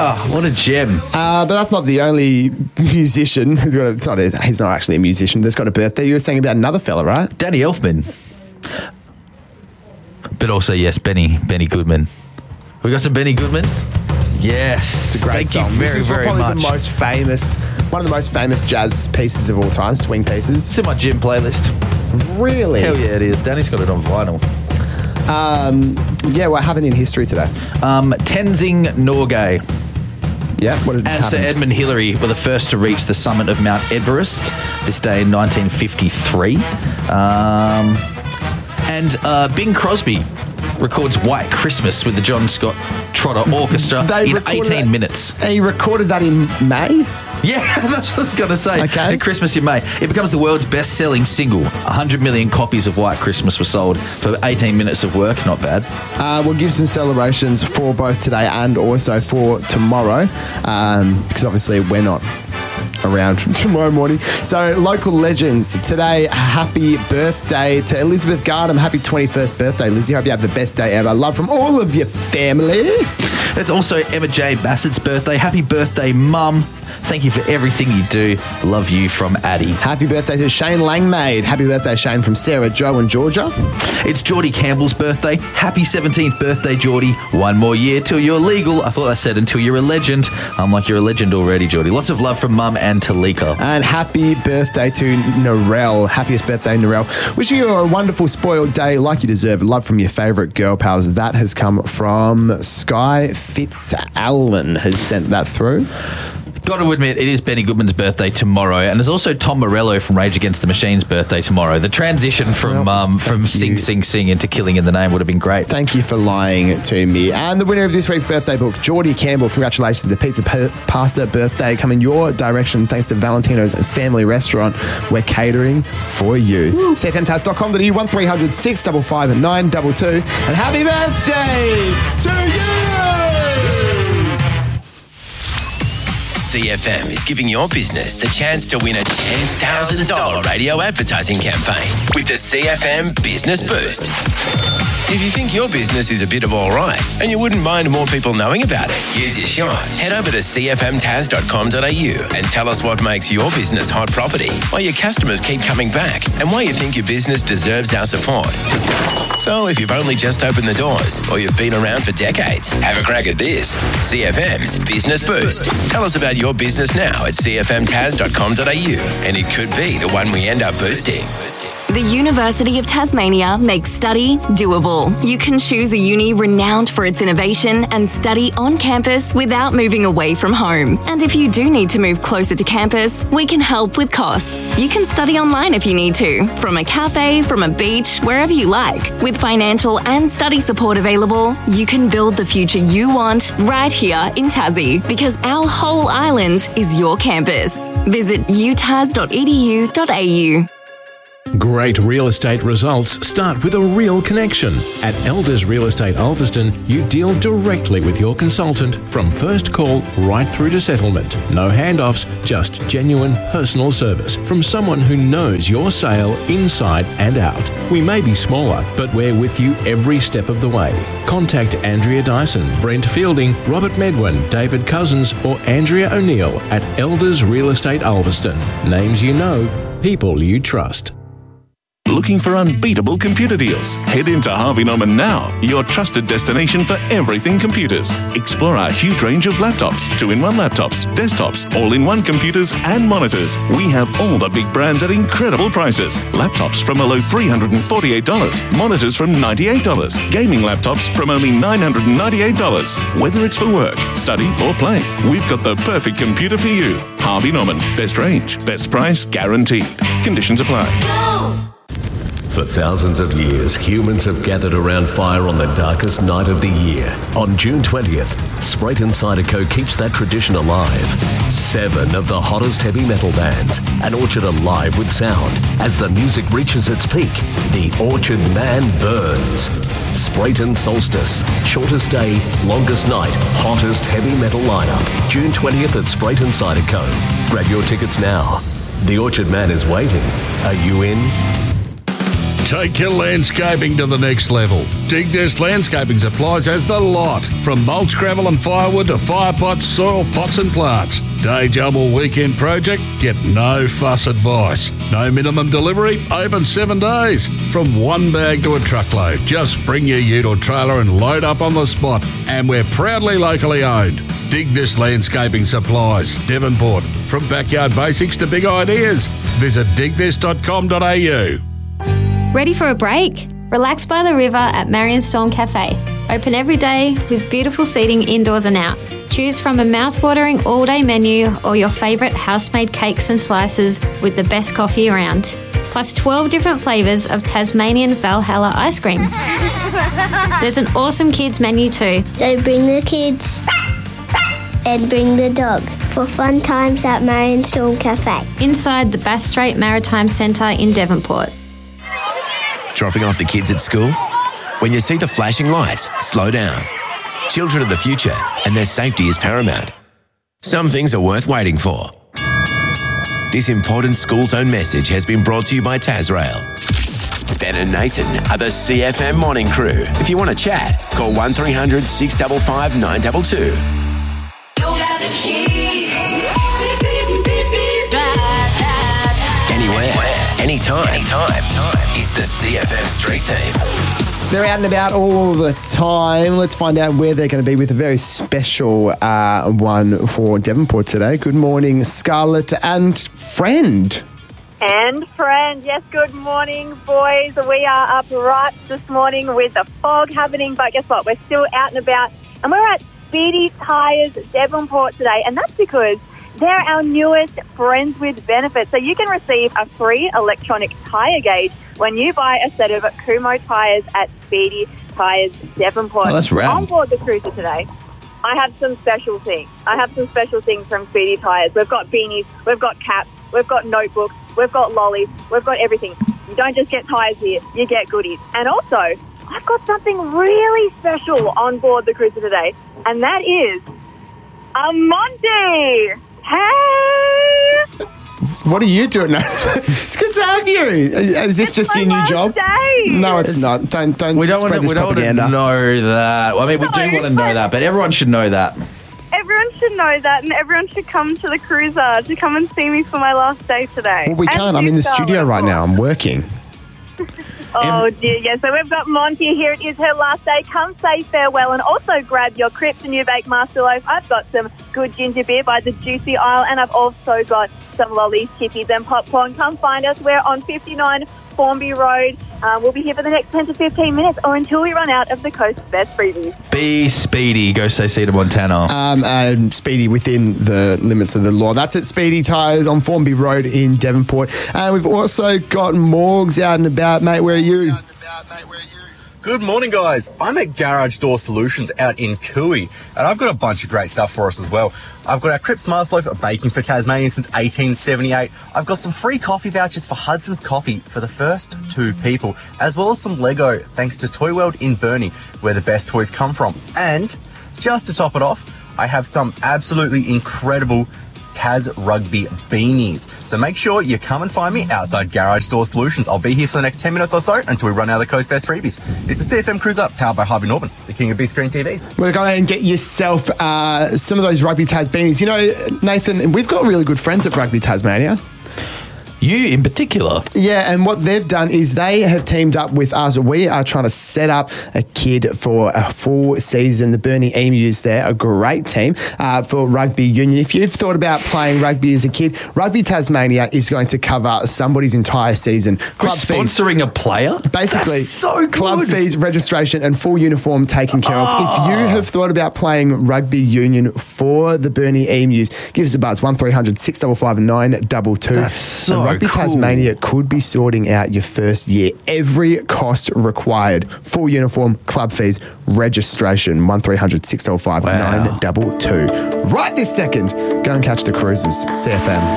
Oh, what a gem. But that's not the only musician who's got he's not actually a musician that's got a birthday. You were saying about another fella, right? Danny Elfman. But also, yes, Benny Goodman. We got some Benny Goodman? Yes. It's a great song. Thank you very, this is very probably much. one of the most famous jazz pieces of all time, swing pieces. It's in my gym playlist. Really? Hell yeah, it is. Danny's got it on vinyl. Yeah, what happened in history today? Tenzing Norgay Yeah, what did and Sir happen? Edmund Hillary were the first to reach the summit of Mount Everest this day in 1953. And Bing Crosby records White Christmas with the John Scott Trotter Orchestra in 18 minutes. And he recorded that in May? Yeah, that's what I was going to say. Okay. In Christmas in May. It becomes the world's best-selling single. 100 million copies of White Christmas were sold for 18 minutes of work. Not bad. We'll give some celebrations for both today and also for tomorrow, because obviously we're not around tomorrow morning. So, local legends. Today, happy birthday to Elizabeth Gardner. Happy 21st birthday, Lizzie. Hope you have the best day ever. Love from all of your family. It's also Emma J. Bassett's birthday. Happy birthday, Mum. Thank you for everything you do. Love you from Addie. Happy birthday to Shane Langmaid. Happy birthday, Shane, from Sarah, Joe and Georgia. It's Geordie Campbell's birthday. Happy 17th birthday, Geordie. One more year till you're legal. I thought I said until you're a legend. I'm like, you're a legend already, Geordie. Lots of love from Mum and Talika. And happy birthday to Narelle. Happiest birthday, Narelle. Wishing you a wonderful spoiled day like you deserve. Love from your favourite girl pals. That has come from Sky Fitzallen, has sent that through. Got to admit, it is Benny Goodman's birthday tomorrow, and there's also Tom Morello from Rage Against the Machine's birthday tomorrow. The transition from Sing Sing Sing into Killing in the Name would have been great. Thank you for lying to me. And the winner of this week's birthday book, Geordie Campbell. Congratulations. A pizza pasta birthday coming your direction thanks to Valentino's Family Restaurant. We're catering for you. CFMTaz.com.au 1300 655 922. And happy birthday to you! CFM is giving your business the chance to win a $10,000 radio advertising campaign with the CFM Business Boost. If you think your business is a bit of all right and you wouldn't mind more people knowing about it, here's your shot. Head over to cfmtaz.com.au and tell us what makes your business hot property, why your customers keep coming back, and why you think your business deserves our support. So if you've only just opened the doors or you've been around for decades, have a crack at this. CFM's Business Boost. Tell us about your business now at cfmtaz.com.au, and it could be the one we end up boosting. The University of Tasmania makes study doable. You can choose a uni renowned for its innovation and study on campus without moving away from home. And if you do need to move closer to campus, we can help with costs. You can study online if you need to, from a cafe, from a beach, wherever you like. With financial and study support available, you can build the future you want right here in Tassie, because our whole island is your campus. Visit utas.edu.au. Great real estate results start with a real connection. At Elders Real Estate Ulverston, you deal directly with your consultant from first call right through to settlement. No handoffs, just genuine personal service from someone who knows your sale inside and out. We may be smaller, but we're with you every step of the way. Contact Andrea Dyson, Brent Fielding, Robert Medwin, David Cousins or Andrea O'Neill at Elders Real Estate Ulverston. Names you know, people you trust. Looking for unbeatable computer deals? Head into Harvey Norman now, your trusted destination for everything computers. Explore our huge range of laptops, 2-in-1 laptops, desktops, all-in-one computers and monitors. We have all the big brands at incredible prices. Laptops from a low $348, monitors from $98, gaming laptops from only $998. Whether it's for work, study or play, we've got the perfect computer for you. Harvey Norman, best range, best price guaranteed. Conditions apply. For thousands of years, humans have gathered around fire on the darkest night of the year. On June 20th, Sprayton Zydeco keeps that tradition alive. 7 of the hottest heavy metal bands, an Orchard alive with sound. As the music reaches its peak, the Orchard Man burns. Sprayton Solstice, shortest day, longest night, hottest heavy metal lineup. June 20th at Sprayton Zydeco. Grab your tickets now. The Orchard Man is waiting. Are you in? Take your landscaping to the next level. Dig This Landscaping Supplies has the lot. From mulch, gravel and firewood to fire pots, soil pots and plants. Day job or weekend project? Get no fuss advice. No minimum delivery, open 7 days. From one bag to a truckload. Just bring your ute or trailer and load up on the spot. And we're proudly locally owned. Dig This Landscaping Supplies, Devonport. From backyard basics to big ideas. Visit digthis.com.au. Ready for a break? Relax by the river at Marion Storm Cafe. Open every day with beautiful seating indoors and out. Choose from a mouth-watering all-day menu or your favourite house-made cakes and slices with the best coffee around. Plus 12 different flavours of Tasmanian Valhalla ice cream. There's an awesome kids menu too. So bring the kids and bring the dog for fun times at Marion Storm Cafe. Inside the Bass Strait Maritime Centre in Devonport. Dropping off the kids at school? When you see the flashing lights, slow down. Children are the future, and their safety is paramount. Some things are worth waiting for. This important school zone message has been brought to you by Tasrail. Ben and Nathan are the CFM morning crew. If you want to chat, call 1300 655 922. Anywhere, anytime. It's the CFM Street Team. They're out and about all the time. Let's find out where they're going to be with a very special one for Devonport today. Good morning, Scarlett and friend. And friend, yes, good morning, boys. We are up right this morning with the fog happening, but guess what? We're still out and about, and we're at Speedy Tyres Devonport today, and that's because they're our newest Friends with Benefits. So you can receive a free electronic tyre gauge when you buy a set of Kumho tyres at Speedy Tyres Devonport. Oh, that's rad. On board the cruiser today, I have some special things. From Speedy Tyres. We've got beanies, we've got caps, we've got notebooks, we've got lollies, we've got everything. You don't just get tyres here, you get goodies. And also, I've got something really special on board the cruiser today, and that is a Monty. Hey! What are you doing now? It's good to have you. Is this just your new job? Day. No, it's not. Don't We don't spread want this propaganda. to know that. I mean, we do want to know that, but everyone should know that. Everyone should know that, and everyone should come to the cruiser to come and see me for my last day today. Well, we can't. I'm in the studio right now. I'm working. Oh, dear, yeah. So we've got Monty here. It is her last day. Come say farewell and also grab your Crips and New Baked Master Loaf. I've got some good ginger beer by the Juicy Isle, and I've also got some lollies, chippies and popcorn. Come find us. We're on 59 Formby Road. We'll be here for the next 10 to 15 minutes or until we run out of the Coast's best freebies. Be speedy. Go say see to Montana. Speedy within the limits of the law. That's at Speedy Tyres on Formby Road in Devonport. And we've also got Morgs out and about. Mate, where are you? Good morning, guys. I'm at Garage Door Solutions out in Cooey, and I've got a bunch of great stuff for us as well. I've got our Crips Master Loaf, baking for Tasmania since 1878. I've got some free coffee vouchers for Hudson's Coffee for the first 2 people, as well as some Lego thanks to Toy World in Burnie, where the best toys come from. And just to top it off, I have some absolutely incredible Tas Rugby beanies. So make sure you come and find me outside Garage Door Solutions. I'll be here for the next 10 minutes or so until we run out of the Coast Best freebies. It's the CFM Cruiser, powered by Harvey Norman, the king of big screen TVs. We're going and get yourself some of those Rugby Tas beanies. You know, Nathan, we've got really good friends at Rugby Tasmania. You in particular. Yeah, and what they've done is they have teamed up with us. We are trying to set up a kid for a full season. The Burnie Emus, they're a great team for rugby union. If you've thought about playing rugby as a kid, Rugby Tasmania is going to cover somebody's entire season. We're sponsoring a player? Basically, that's so good. Club fees, registration and full uniform taken care of. If you have thought about playing rugby union for the Burnie Emus, give us a buzz, 1300 655 922. That's so Rugby cool. Tasmania could be sorting out your first year. Every cost required. Full uniform, club fees, registration. 1300 605 922. Right this second, go and catch the cruisers. CFM.